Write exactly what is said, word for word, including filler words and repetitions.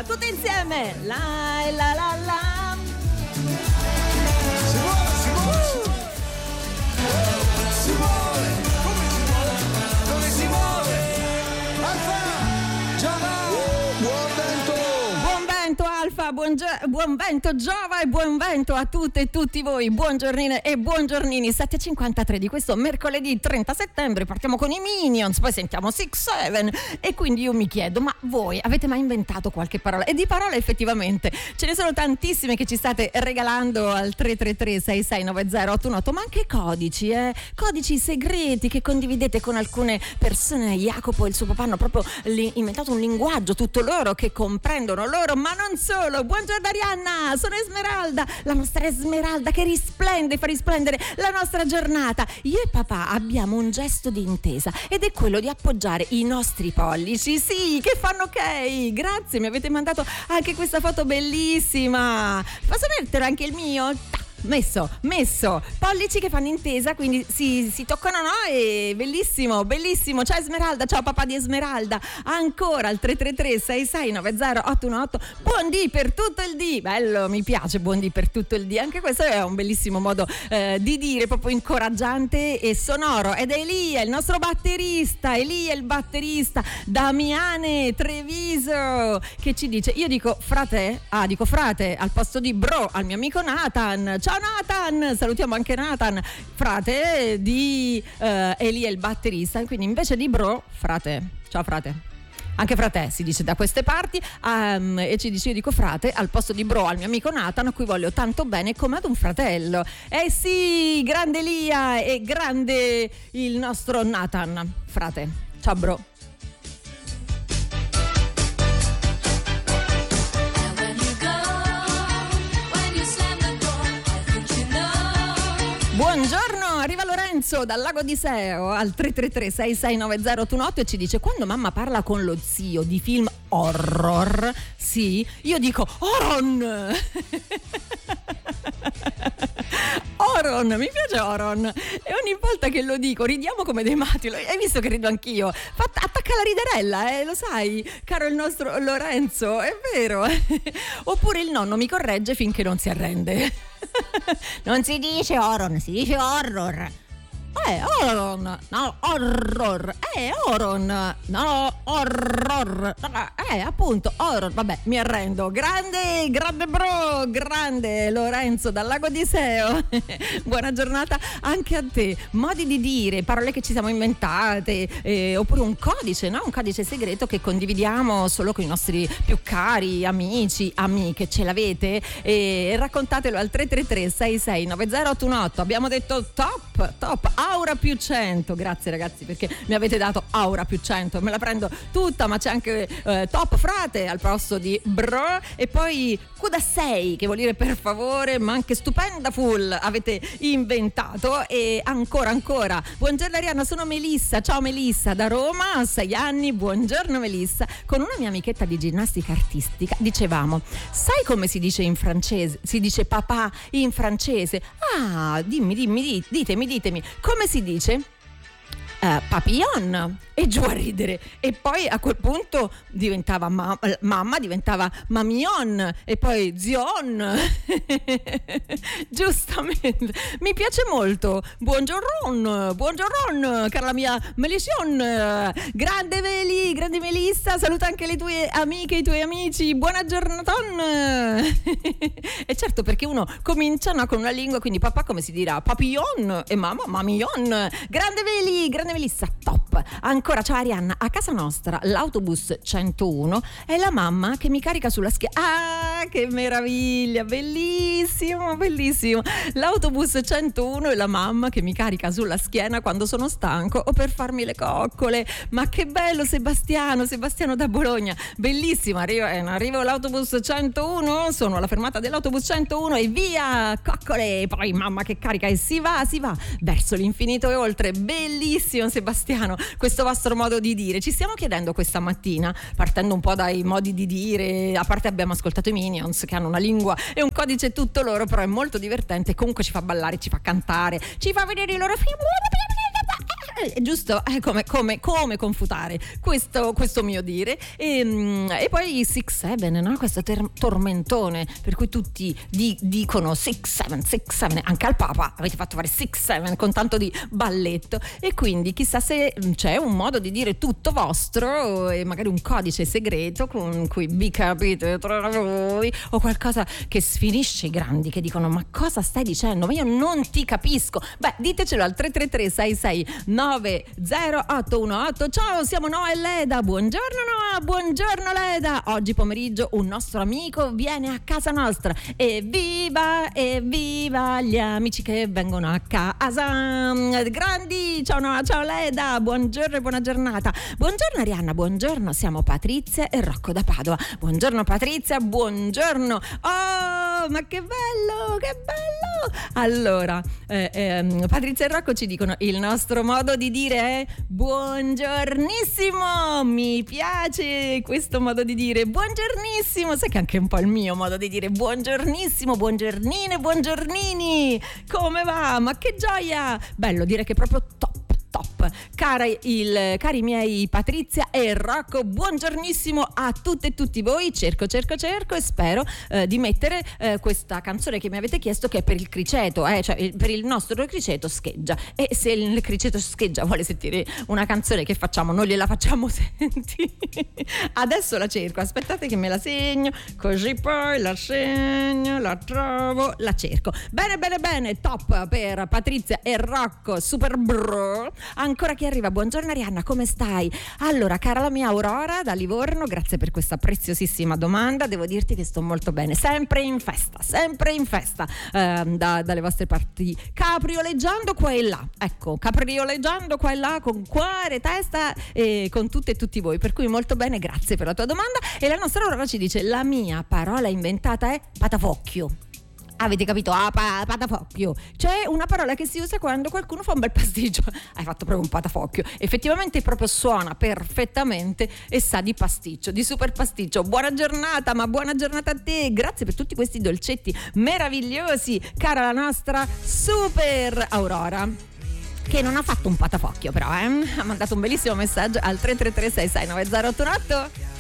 Allora, tutti insieme. La la la la. Si muove, si muove, si muove. Si muove. Come si muove? Dove si muove? Alfa! Giova! Buon vento! Buon vento Alfa, buon, gio- buon vento Giova e buon vento a tutte e tutti voi. Buongiornine e buongiornini. sette e cinquantatré di questo mercoledì trenta settembre. Partiamo con i Minions, poi sentiamo Six Seven. E quindi io mi chiedo, ma voi avete mai inventato qualche parola? E di parole effettivamente ce ne sono tantissime che ci state regalando al tre tre tre sei sei nove zero otto otto, ma anche codici, eh? Codici segreti che condividete con alcune persone. Jacopo e il suo papà hanno proprio li- inventato un linguaggio tutto loro che comprendono loro, ma non solo. Buongiorno Arianna, sono Esmeralda, la nostra Esmeralda che risplende, fa risplendere la nostra giornata. Io e papà abbiamo un gesto di intesa ed è quello di appoggiare i nostri pollici, sì, che fanno ok. Grazie, mi avete mandato anche questa foto bellissima. Posso mettere anche il mio? Messo, messo, pollici che fanno intesa, quindi si, si toccano, no? E bellissimo, bellissimo. Ciao Esmeralda, ciao papà di Esmeralda. Ancora al tre tre tre sei sei nove zero otto uno otto. Buon dì per tutto il dì. Bello, mi piace, buon dì per tutto il dì. Anche questo è un bellissimo modo eh, di dire, proprio incoraggiante e sonoro. Ed è Elia, il nostro batterista, Elia il batterista, Damiane Treviso, che ci dice, io dico frate, ah dico frate al posto di bro al mio amico Nathan. Ciao Nathan, salutiamo anche Nathan, frate di uh, Elia il batterista, quindi invece di bro, frate. Ciao frate. Anche frate si dice da queste parti, um, e ci dice, io dico frate al posto di bro al mio amico Nathan, a cui voglio tanto bene come ad un fratello. Eh sì, grande Elia e grande il nostro Nathan, frate. Ciao bro. Buongiorno, arriva Lorenzo dal Lago di Seo al tre tre tre sei sei nove zero otto otto e ci dice, quando mamma parla con lo zio di film horror, sì, io dico Oron. Oron, mi piace Oron, e ogni volta che lo dico ridiamo come dei matti. Hai visto che rido anch'io? Fatta, attacca la riderella, eh, lo sai, caro il nostro Lorenzo, è vero. Oppure il nonno mi corregge finché non si arrende. Non si dice Oron, si dice horror. Eh, Oron, no, horror, eh, Oron, no, horror, eh, appunto, horror, vabbè, mi arrendo. Grande, grande bro, grande Lorenzo dal Lago di Seo. Buona giornata anche a te. Modi di dire, parole che ci siamo inventate, eh, oppure un codice, no? Un codice segreto che condividiamo solo con i nostri più cari amici, amiche, ce l'avete? E raccontatelo al tre tre tre sei sei nove zero otto otto. Abbiamo detto top, top. Aura più cento, grazie ragazzi perché mi avete dato Aura più cento, me la prendo tutta, ma c'è anche eh, top frate al posto di bro, e poi Cuda sei che vuol dire per favore, ma anche stupenda full avete inventato. E ancora ancora buongiorno Arianna, sono Melissa, ciao Melissa da Roma, sei anni, buongiorno Melissa. Con una mia amichetta di ginnastica artistica dicevamo, sai come si dice in francese? Si dice papà in francese. Ah, dimmi, dimmi, ditemi, ditemi, come si dice? Uh, papillon, e giù a ridere. E poi a quel punto diventava ma- mamma, diventava mamion, e poi zion. Giustamente, mi piace molto. Buongiorno, buongiorno, cara la mia Melission. Grande Meli, grande Melissa, saluta anche le tue amiche, i tuoi amici. Buona giornata. E certo, perché uno comincia, no, con una lingua, quindi papà come si dirà? Papillon, e mamma mamion. Grande Meli, grande Melissa, top. Ancora, ciao Arianna, a casa nostra l'autobus centouno è la mamma che mi carica sulla schiena. Ah, che meraviglia, bellissimo, bellissimo. L'autobus centouno è la mamma che mi carica sulla schiena quando sono stanco o per farmi le coccole. Ma che bello, Sebastiano, Sebastiano da Bologna, bellissimo. Arrivo, eh, arrivo l'autobus centouno, sono alla fermata dell'autobus centouno e via, coccole, poi mamma che carica e si va, si va verso l'infinito e oltre. Bellissimo Sebastiano, questo vostro modo di dire. Ci stiamo chiedendo questa mattina, partendo un po' dai modi di dire, a parte abbiamo ascoltato i Minions che hanno una lingua e un codice tutto loro, però è molto divertente, comunque ci fa ballare, ci fa cantare, ci fa vedere i loro film. è giusto, è come, come, come confutare questo, questo mio dire. E, e poi sei sette, no? Questo ter- tormentone per cui tutti di, dicono sei sette, sei sette, anche al Papa avete fatto fare sei sette con tanto di balletto, e quindi chissà se c'è un modo di dire tutto vostro e magari un codice segreto con cui vi capite tra voi, o qualcosa che sfinisce i grandi che dicono ma cosa stai dicendo, ma io non ti capisco. Beh, ditecelo al tre tre tre sei sei nove zero otto uno otto. Ciao, siamo Noa e Leda. Buongiorno Noa, buongiorno Leda. Oggi pomeriggio un nostro amico viene a casa nostra. Evviva, evviva gli amici che vengono a casa. Grandi, ciao Noa, ciao Leda. Buongiorno e buona giornata. Buongiorno Arianna, buongiorno. Siamo Patrizia e Rocco da Padova. Buongiorno Patrizia, buongiorno. Oh, ma che bello, che bello. Allora, eh, eh, Patrizia e Rocco ci dicono il nostro modo di dire è buongiornissimo. Mi piace questo modo di dire, buongiornissimo. Sai che anche un po' il mio modo di dire buongiornissimo, buongiornine, buongiornini. Come va? Ma che gioia. Bello dire che è proprio top. Top. Cara il, cari miei Patrizia e Rocco, buongiornissimo a tutte e tutti voi. Cerco, cerco, cerco e spero eh, di mettere eh, questa canzone che mi avete chiesto, che è per il criceto, eh, cioè per il nostro criceto scheggia. E se il criceto scheggia vuole sentire una canzone che facciamo, noi gliela facciamo sentire. Adesso la cerco, aspettate che me la segno, così poi la segno, la trovo, la cerco. Bene, bene, bene, top per Patrizia e Rocco, super bro. Ancora chi arriva? Buongiorno Arianna, come stai? Allora, cara la mia Aurora da Livorno, grazie per questa preziosissima domanda. Devo dirti che sto molto bene, sempre in festa, sempre in festa eh, da, dalle vostre parti, caprioleggiando qua e là, ecco, caprioleggiando qua e là con cuore, testa e con tutte e tutti voi, per cui molto bene, grazie per la tua domanda. E la nostra Aurora ci dice la mia parola inventata è patafocchio. Avete capito? Ah, pa- patafocchio. C'è una parola che si usa quando qualcuno fa un bel pasticcio. Hai fatto proprio un patafocchio. Effettivamente proprio suona perfettamente e sa di pasticcio, di super pasticcio. Buona giornata, ma buona giornata a te. Grazie per tutti questi dolcetti meravigliosi, cara la nostra super Aurora, che non ha fatto un patafocchio però, eh? Ha mandato un bellissimo messaggio al tre tre tre sei sei nove zero otto otto.